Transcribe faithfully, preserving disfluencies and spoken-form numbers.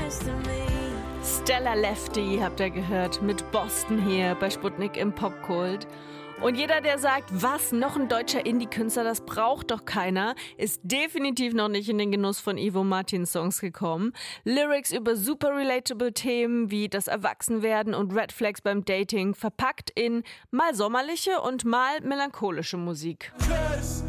Stella Lefty habt ihr gehört mit Boston hier bei Sputnik im Popkult. Und jeder, der sagt, was, noch ein deutscher Indie-Künstler, das braucht doch keiner, ist definitiv noch nicht in den Genuss von Ivo Martins Songs gekommen. Lyrics über super relatable Themen wie das Erwachsenwerden und Red Flags beim Dating, verpackt in mal sommerliche und mal melancholische Musik. Chris,